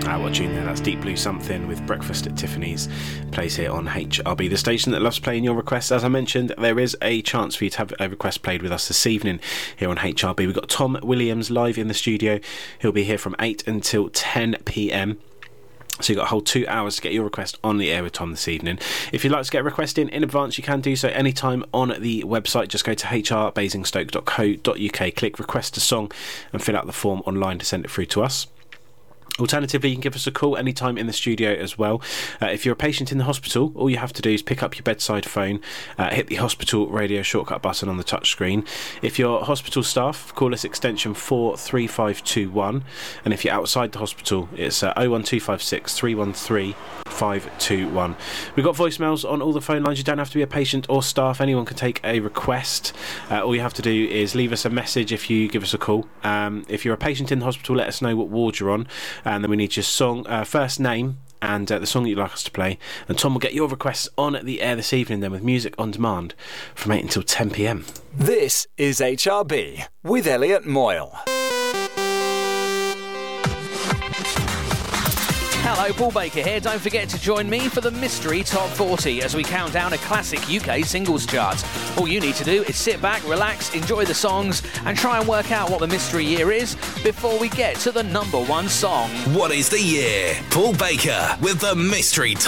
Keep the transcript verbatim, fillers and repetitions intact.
Ah, what tune there? That's Deep Blue Something with Breakfast at Tiffany's. Plays here on H R B, the station that loves playing your requests. As I mentioned, there is a chance for you to have a request played with us this evening here on H R B. We've got Tom Williams live in the studio. He'll be here from eight until ten p.m. So you've got a whole two hours to get your request on the air with Tom this evening. If you'd like to get a request in in advance, you can do so anytime on the website. Just go to h r basingstoke dot co dot u k, click request a song and fill out the form online to send it through to us. Alternatively, you can give us a call anytime in the studio as well. Uh, if you're a patient in the hospital, all you have to do is pick up your bedside phone, uh, hit the hospital radio shortcut button on the touch screen. If you're hospital staff, call us extension four three five two one. And if you're outside the hospital, it's uh, oh one two five six, three one three, five two one. We've got voicemails on all the phone lines. You don't have to be a patient or staff. Anyone can take a request. Uh, all you have to do is leave us a message if you give us a call. Um, if you're a patient in the hospital, let us know what ward you're on. And then we need your song, uh, first name and uh, the song that you'd like us to play. And Tom will get your requests on the air this evening then with music on demand from eight until ten p.m. This is H R B with Elliot Moyle. Hello, Paul Baker here. Don't forget to join me for the Mystery Top forty as we count down a classic U K singles chart. All you need to do is sit back, relax, enjoy the songs and try and work out what the mystery year is before we get to the number one song. What is the year? Paul Baker with the Mystery Top.